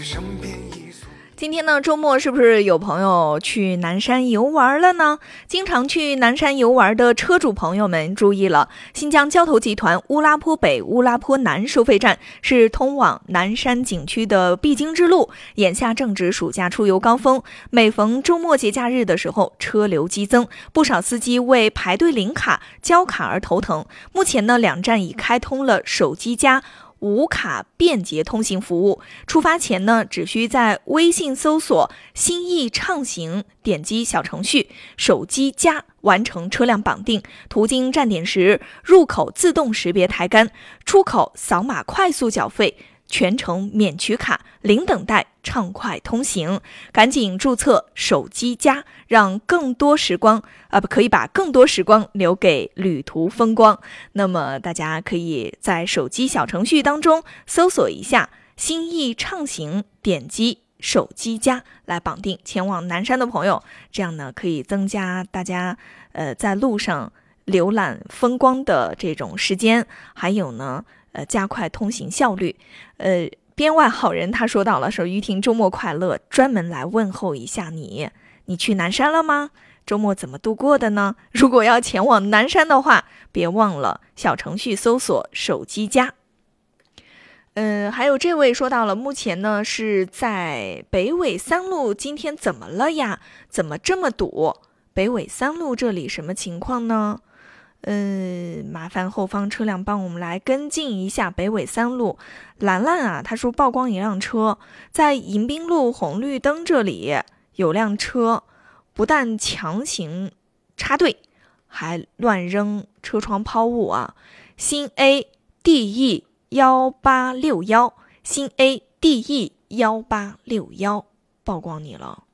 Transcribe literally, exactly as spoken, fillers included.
今天呢，周末是不是有朋友去南山游玩了呢？经常去南山游玩的车主朋友们注意了，新疆交投集团乌拉坡北、乌拉坡南收费站是通往南山景区的必经之路。眼下正值暑假出游高峰，每逢周末节假日的时候，车流激增，不少司机为排队领卡、交卡而头疼。目前呢，两站已开通了手机加无卡便捷通行服务。出发前呢，只需在微信搜索心意畅行，点击小程序手机加，完成车辆绑定。途经站点时，入口自动识别抬杆，出口扫码快速缴费，全程免取卡，零等待，畅快通行。赶紧注册手机加，让更多时光啊，不可以把更多时光留给旅途风光。那么大家可以在手机小程序当中搜索一下心意畅行，点击手机加来绑定前往南山的朋友，这样呢可以增加大家呃在路上浏览风光的这种时间，还有呢呃加快通行效率。呃编外好人他说到了，说于婷周末快乐，专门来问候一下你，你去南山了吗？周末怎么度过的呢？如果要前往南山的话，别忘了小程序搜索手机加。嗯，还有这位说到了，目前呢是在北纬三路，今天怎么了呀？怎么这么堵？北纬三路这里什么情况呢？嗯，麻烦后方车辆帮我们来跟进一下北纬三路。兰兰啊，他说曝光一辆车在迎宾路红绿灯这里，有辆车不但强行插队，还乱扔车窗抛物啊！新 A D E 一八六一，新 A D E 一八六一，曝光你了。